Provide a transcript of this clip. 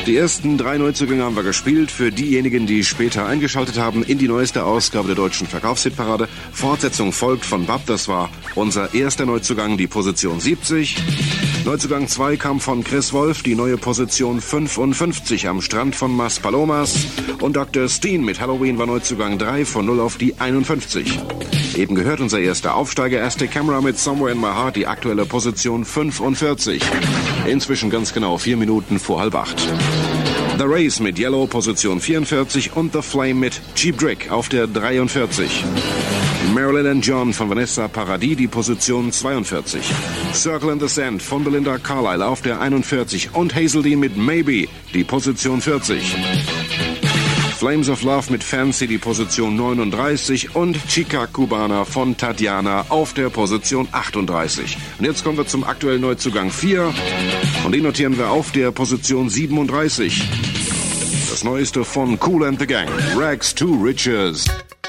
Die ersten 3 Neuzugänge haben wir gespielt. Für diejenigen, die später eingeschaltet haben, in die neueste Ausgabe der deutschen Verkaufshitparade. Fortsetzung folgt von Bab. Das war unser erster Neuzugang, die Position 70. Neuzugang 2 kam von Chris Wolf, die neue Position 55 am Strand von Mas Palomas. Und Dr. Steen mit Halloween war Neuzugang 3 von 0 auf die 51. Eben gehört unser erster Aufsteiger, Aztec Camera mit Somewhere in My Heart, die aktuelle Position 45. Inzwischen ganz genau 4 Minuten vor 7:30. The Race mit Yellow, Position 44 und The Flame mit Cheap Trick auf der 43. Marilyn and John von Vanessa Paradis, die Position 42. Circle in the Sand von Belinda Carlisle auf der 41 und Hazel Dean mit Maybe, die Position 40. Flames of Love mit Fancy, die Position 39 und Chica Cubana von Tatjana auf der Position 38. Und jetzt kommen wir zum aktuellen Neuzugang 4 und den notieren wir auf der Position 37. Das Neueste von Kool and the Gang, Rags to Riches.